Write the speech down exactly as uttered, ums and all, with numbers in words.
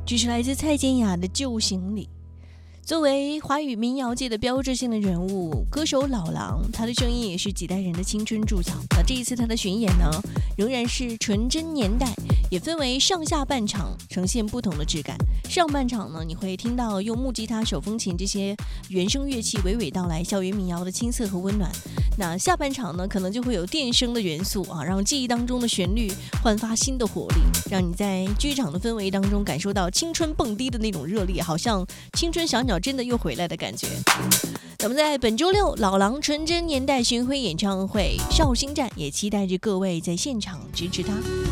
这是来自蔡健雅的《旧行里》。作为华语民谣界的标志性的人物，歌手老狼，他的声音也是几代人的青春筑草。那这一次他的巡演呢，仍然是纯真年代，也分为上下半场，呈现不同的质感。上半场呢，你会听到用木吉他、手风琴这些原声乐器娓娓道来校园民谣的青涩和温暖。那下半场呢，可能就会有电声的元素啊，让记忆当中的旋律焕发新的活力，让你在剧场的氛围当中感受到青春蹦迪的那种热力，好像青春小鸟真的又回来的感觉。那么在本周六老狼纯真年代巡回演唱会绍兴站，也期待着各位在现场支持他。